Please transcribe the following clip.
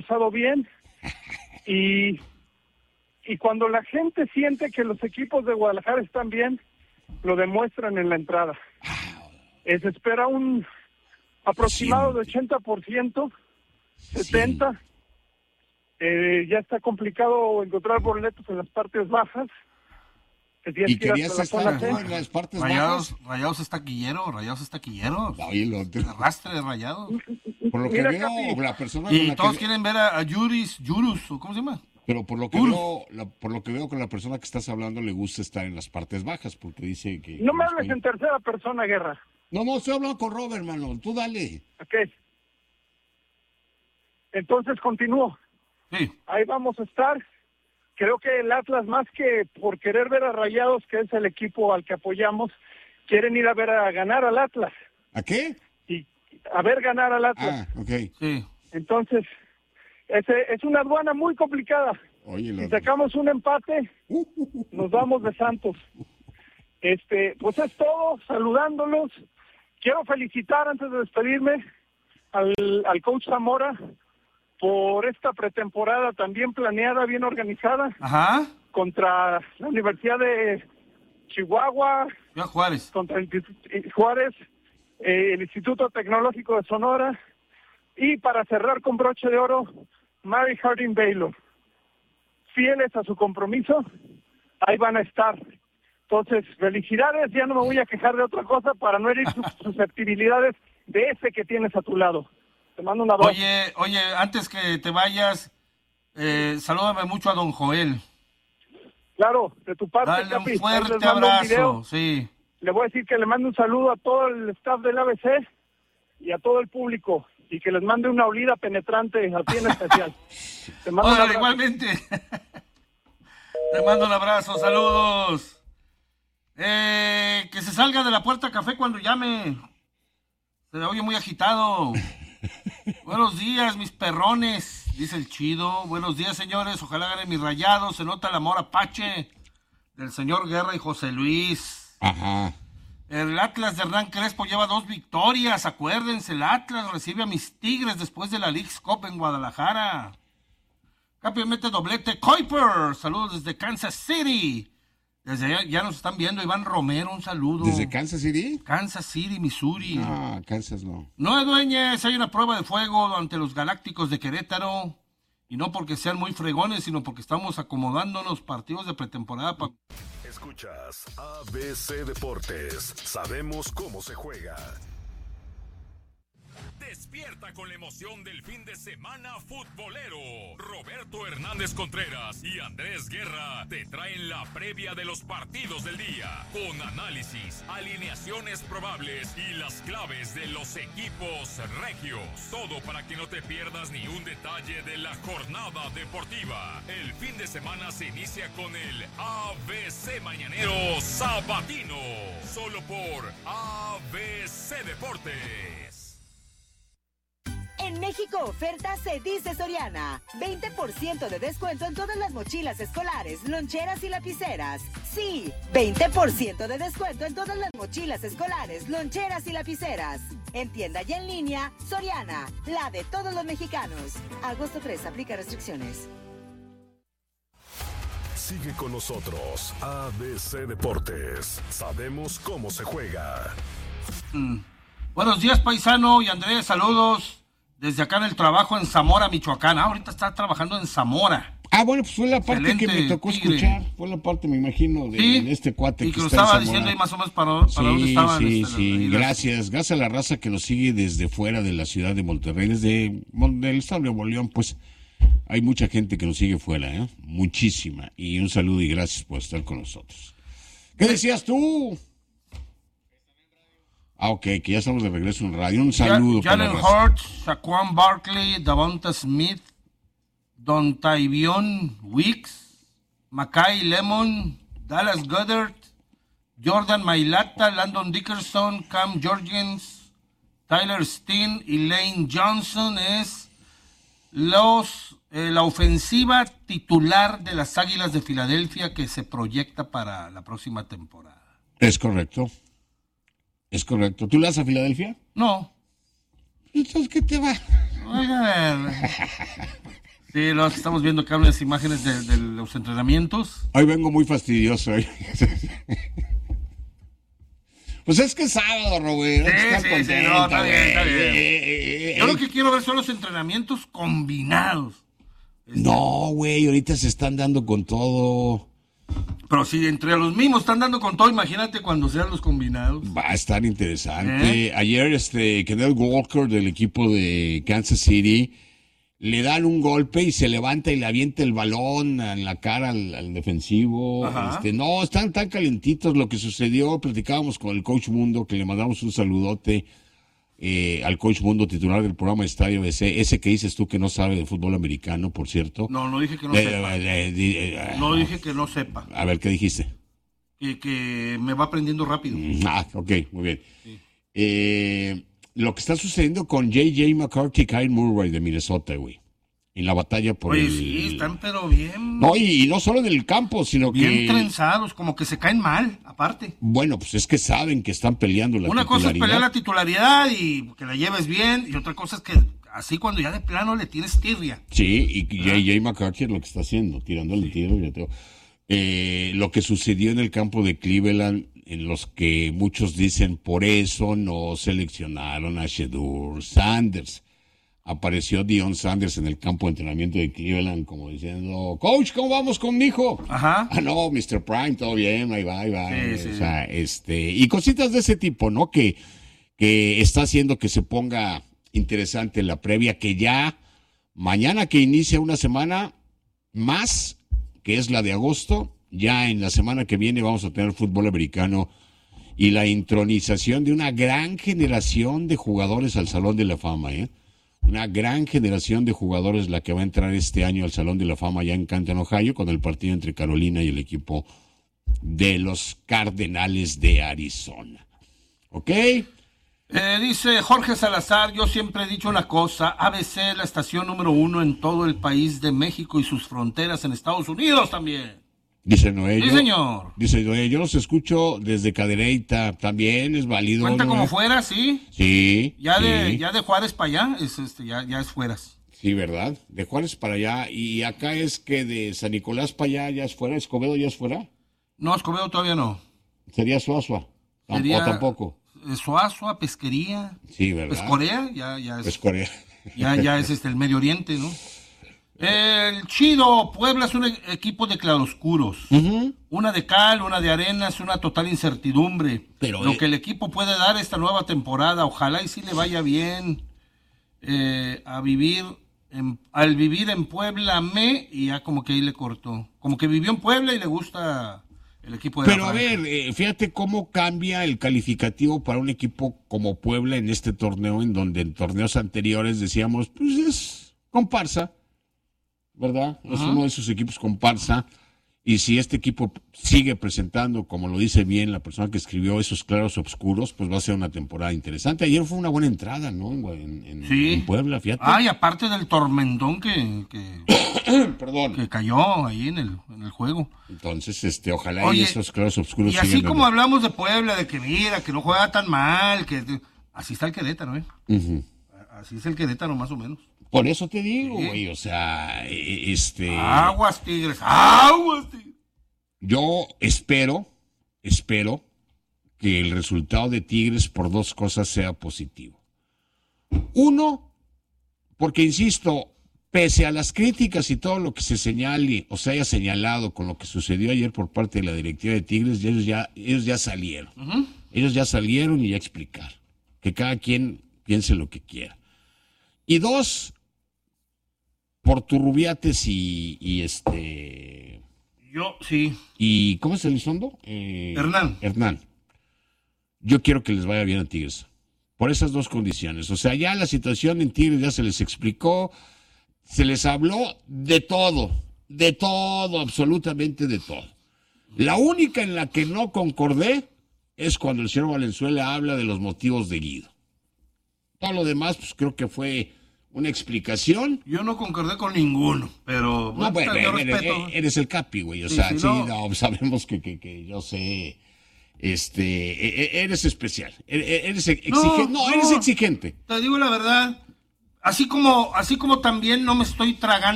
reforzado bien y cuando la gente siente que los equipos de Guadalajara están bien, lo demuestran en la entrada. Se espera un aproximado de 80%, 70%. Ya está complicado encontrar boletos en las partes bajas. ¿Y querías estar tú en las partes bajas? Rayados es taquillero. Oye, Arrastre de Rayados. Por lo que veo, la persona... Y todos quieren ver a Yurus, ¿o cómo se llama? Pero por lo que veo con la persona que estás hablando le gusta estar en las partes bajas, porque dice que... No me hables en tercera persona, Guerra. No, estoy hablando con Robert, hermano. Tú dale. Ok. Entonces continúo. Sí. Ahí vamos a estar. Creo que el Atlas, más que por querer ver a Rayados, que es el equipo al que apoyamos, quieren ir a ver a ganar al Atlas. ¿A qué? Y a ver ganar al Atlas. Ok. Sí. Entonces, es una aduana muy complicada. Oye, si sacamos un empate, nos vamos de Santos. Pues es todo, saludándolos. Quiero felicitar, antes de despedirme, al coach Zamora por esta pretemporada tan bien planeada, bien organizada. Ajá. Contra la Universidad de Chihuahua. Juárez. Contra el Juárez, el Instituto Tecnológico de Sonora. Y para cerrar con broche de oro, Mary Harding Baylor. Fieles a su compromiso, ahí van a estar. Entonces, felicidades, ya no me voy a quejar de otra cosa para no herir sus susceptibilidades de ese que tienes a tu lado. Te mando un abrazo. Oye, antes que te vayas, salúdame mucho a don Joel. Claro, de tu parte, dale Capi. Un fuerte abrazo, sí. Le voy a decir que le mande un saludo a todo el staff del ABC y a todo el público, y que les mande una olida penetrante a ti en especial. Te mando un abrazo. Igualmente. Te mando un abrazo, saludos. Que se salga de la puerta café cuando llame. Se le oye muy agitado. Buenos días, mis perrones, dice el Chido. Buenos días, señores. Ojalá ganen mis Rayados. Se nota el amor apache del señor Guerra y José Luis. Ajá. El Atlas de Hernán Crespo lleva 2 victorias. Acuérdense, el Atlas recibe a mis Tigres después de la Leagues Cup en Guadalajara. Capi mete doblete. Kuiper, saludos desde Kansas City. Desde allá ya nos están viendo. Iván Romero, un saludo. ¿Desde Kansas City? Kansas City, Missouri. Ah, Kansas no. No, dueñes, hay una prueba de fuego ante los Galácticos de Querétaro. Y no porque sean muy fregones, sino porque estamos acomodándonos partidos de pretemporada. Escuchas ABC Deportes. Sabemos cómo se juega. Despierta con la emoción del fin de semana futbolero. Roberto Hernández Contreras y Andrés Guerra te traen la previa de los partidos del día, con análisis, alineaciones probables y las claves de los equipos regios. Todo para que no te pierdas ni un detalle de la jornada deportiva. El fin de semana se inicia con el ABC Mañanero Sabatino, solo por ABC Deportes. En México oferta se dice Soriana. 20% de descuento en todas las mochilas escolares, loncheras y lapiceras. Sí, 20% de descuento en todas las mochilas escolares, loncheras y lapiceras. En tienda y en línea, Soriana, la de todos los mexicanos. Agosto 3, aplica restricciones. Sigue con nosotros, ABC Deportes. Sabemos cómo se juega. Buenos días, paisano y Andrés, saludos. Desde acá en el trabajo en Zamora, Michoacán. Ahorita está trabajando en Zamora. Bueno, pues fue la parte excelente que me tocó escuchar. Fue la parte, me imagino, de este cuate y que lo está estaba en Zamora. diciendo ahí más o menos para dónde estaban. Sí. Gracias a la raza que nos sigue desde fuera de la ciudad de Monterrey, desde el estado de Nuevo León, pues hay mucha gente que nos sigue fuera, muchísima. Y un saludo y gracias por estar con nosotros. ¿Qué decías tú? Ok, que ya estamos de regreso en radio. Un saludo para Jalen Hurts, Saquon Barkley, Davonta Smith, Dontavion Wicks, Mackay Lemon, Dallas Goedert, Jordan Mailata, Landon Dickerson, Cam Jorgens, Tyler Steen y Lane Johnson es la ofensiva titular de las Águilas de Filadelfia que se proyecta para la próxima temporada. Es correcto. Es correcto. ¿Tú le das a Filadelfia? No. Entonces, ¿qué te va? Oiga, Sí, los estamos viendo acá unas imágenes de los entrenamientos. Hoy vengo muy fastidioso. Pues es que es sábado, Robert. Sí, no, está bien. Yo lo que quiero ver son los entrenamientos combinados. No, güey, ahorita se están dando con todo. Pero si entre los mismos están dando con todo, imagínate cuando sean los combinados. Va a estar interesante. Ayer, Kenneth Walker del equipo de Kansas City le dan un golpe y se levanta y le avienta el balón en la cara al defensivo. No, están tan calentitos. Lo que sucedió, platicábamos con el Coach Mundo, que le mandamos un saludote al Coach Mundo, titular del programa Estadio BC, ese que dices tú que no sabe de fútbol americano, por cierto. No dije que no sepa. No dije que no sepa. A ver, ¿qué dijiste? Que me va aprendiendo rápido. Ok, muy bien. Sí. Lo que está sucediendo con J.J. McCarthy y Kyle Murray de Minnesota, güey. En la batalla por sí, están pero bien. No, y no solo en el campo, sino bien que... Bien trenzados, como que se caen mal, aparte. Bueno, pues es que saben que están peleando la titularidad. Una cosa es pelear la titularidad y que la lleves bien, y otra cosa es que así cuando ya de plano le tienes tirria. Sí, y J.J. McCarthy es lo que está haciendo, tirándole el tiro. Lo que sucedió en el campo de Cleveland, en los que muchos dicen por eso no seleccionaron a Shedeur Sanders. Apareció Deion Sanders en el campo de entrenamiento de Cleveland como diciendo, Coach, ¿cómo vamos con mi hijo? No, Mr. Prime, todo bien, ahí va. Sí. O sea, y cositas de ese tipo, ¿no? Que está haciendo que se ponga interesante la previa, que ya mañana que inicia una semana más, que es la de agosto, ya en la semana que viene vamos a tener fútbol americano y la intronización de una gran generación de jugadores al Salón de la Fama, Una gran generación de jugadores la que va a entrar este año al Salón de la Fama ya en Canton, Ohio, con el partido entre Carolina y el equipo de los Cardenales de Arizona. ¿Ok? Dice Jorge Salazar, yo siempre he dicho una cosa, ABC es la estación número 1 en todo el país de México y sus fronteras en Estados Unidos también. Dice Noé. Sí, señor. Dice Noé, yo los escucho desde Cadereyta, también es válido. ¿Cuenta ¿no? como fuera, sí? Sí. Ya de Juárez para allá, ya es fueras. Sí, ¿verdad? De Juárez para allá, y acá es que de San Nicolás para allá ya es fuera, ¿Escobedo ya es fuera? No, Escobedo todavía no. ¿Sería Suazua? ¿O tampoco? Suazua, Pesquería. Sí, ¿verdad? Pescorea, ya es. Pescorea. Ya es el Medio Oriente, ¿no? El Chido, Puebla es un equipo de claroscuros. Una de cal, una de arena, es una total incertidumbre. Pero lo que el equipo puede dar esta nueva temporada, ojalá y sí le vaya bien al vivir en Puebla, y ya como que ahí le cortó. Como que vivió en Puebla y le gusta el equipo de Pero a ver, fíjate cómo cambia el calificativo para un equipo como Puebla en este torneo, en donde en torneos anteriores decíamos, pues es comparsa, ¿verdad? Es uno de esos equipos comparsa, y si este equipo sigue presentando, como lo dice bien la persona que escribió, esos claros oscuros, pues va a ser una temporada interesante. Ayer fue una buena entrada, ¿no? En Puebla, fíjate. Y aparte del tormentón que Perdón, que cayó ahí en el juego. Entonces, ojalá y esos claros oscuros sigan. Y así como hablamos de Puebla, de que mira, que no juega tan mal, así está el Querétaro, Así es el Querétaro, más o menos. Por eso te digo, güey, o sea, Aguas, Tigres, aguas, Tigres. Yo espero que el resultado de Tigres por dos cosas sea positivo. Uno, porque insisto, pese a las críticas y todo lo que se señale o se haya señalado con lo que sucedió ayer por parte de la directiva de Tigres, ellos ya salieron. Ellos ya salieron y ya explicaron. Que cada quien piense lo que quiera. Y dos, por Turrubiates Yo, sí. ¿Y cómo es el Elizondo? Hernán. Yo quiero que les vaya bien a Tigres. Por esas dos condiciones. O sea, ya la situación en Tigres ya se les explicó. Se les habló de todo, absolutamente de todo. La única en la que no concordé es cuando el señor Valenzuela habla de los motivos de Guido. Todo lo demás, pues creo que fue una explicación. Yo no concordé con ninguno, pero... No, bueno, eres el Capi, güey. O sea, sabemos que yo sé... eres especial. Eres exigente. No, eres exigente. Te digo la verdad. Así como también no me estoy tragando